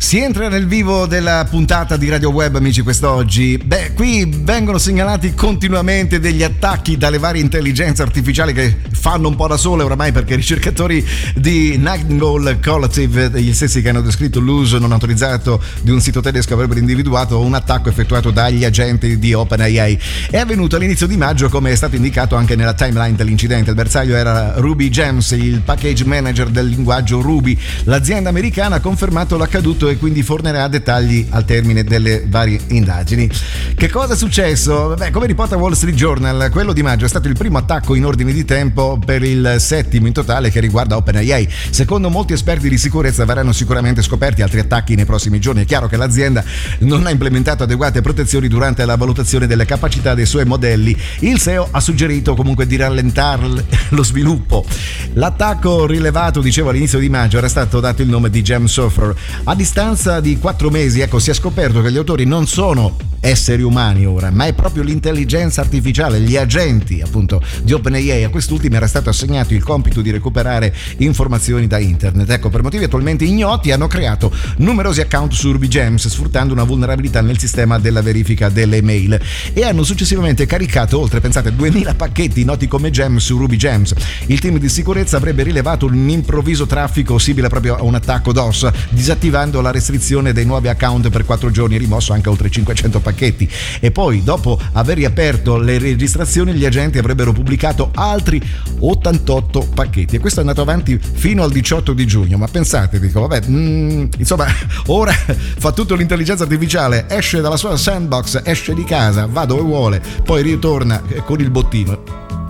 Si entra nel vivo della puntata di Radio Web, amici, quest'oggi. Qui vengono segnalati continuamente degli attacchi dalle varie intelligenze artificiali che fanno un po' da sole oramai, perché i ricercatori di Nightingale Collective, gli stessi che hanno descritto l'uso non autorizzato di un sito tedesco, avrebbero individuato un attacco effettuato dagli agenti di OpenAI. È avvenuto all'inizio di maggio, come è stato indicato anche nella timeline dell'incidente. Il bersaglio era Ruby Gems, il package manager del linguaggio Ruby. L'azienda americana ha confermato l'accaduto e quindi fornirà dettagli al termine delle varie indagini. Che cosa è successo? Come riporta Wall Street Journal, quello di maggio è stato il primo attacco in ordine di tempo per il settimo in totale che riguarda OpenAI. Secondo molti esperti di sicurezza verranno sicuramente scoperti altri attacchi nei prossimi giorni. È chiaro che l'azienda non ha implementato adeguate protezioni durante la valutazione delle capacità dei suoi modelli. Il CEO ha suggerito comunque di rallentare lo sviluppo. L'attacco rilevato, dicevo, all'inizio di maggio era stato dato il nome di Gem Software. A distanza di 4 mesi, si è scoperto che gli autori non sono esseri umani ora, ma è proprio l'intelligenza artificiale, gli agenti appunto di OpenAI. A quest'ultima era stato assegnato il compito di recuperare informazioni da internet. Per motivi attualmente ignoti hanno creato numerosi account su Ruby Gems, sfruttando una vulnerabilità nel sistema della verifica delle email, e hanno successivamente caricato oltre, pensate, 2000 pacchetti noti come Gems su Ruby Gems. Il team di sicurezza avrebbe rilevato un improvviso traffico simile proprio a un attacco DOS, disattivando la restrizione dei nuovi account per 4 giorni, rimosso anche oltre 500 pacchetti. E poi, dopo aver riaperto le registrazioni, gli agenti avrebbero pubblicato altri 88 pacchetti, e questo è andato avanti fino al 18 di giugno. Ma pensate, dico, insomma, ora fa tutto l'intelligenza artificiale, esce dalla sua sandbox, esce di casa, va dove vuole, poi ritorna con il bottino.